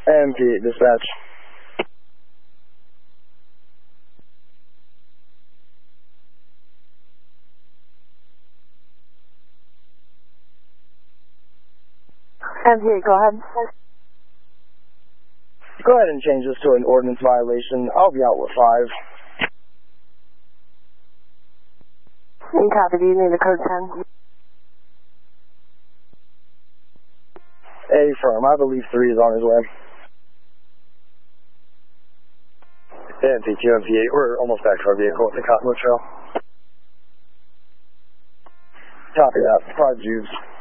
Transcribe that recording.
AMP, dispatch. AMP, go ahead. Go ahead and change this to an ordinance violation. I'll be out with 5. And copy, do you need a code 10? Affirm, I believe 3 is on his way. AMP, QMP8, we're almost back to our vehicle at the Cottonwood Trail. Copy that, 5 Jews.